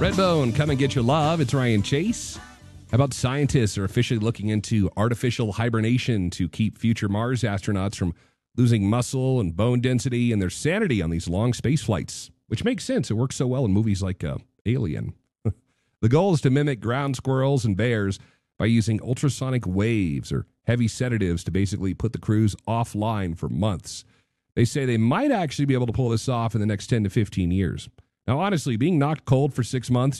Redbone, come and get your love. It's Ryan Chase. How about scientists are officially looking into artificial hibernation to keep future Mars astronauts from losing muscle and bone density and their sanity on these long space flights, which makes sense. It works so well in movies like Alien. The goal is to mimic ground squirrels and bears by using ultrasonic waves or heavy sedatives to basically put the crews offline for months. They say they might actually be able to pull this off in the next 10 to 15 years. Now, honestly, being knocked cold for 6 months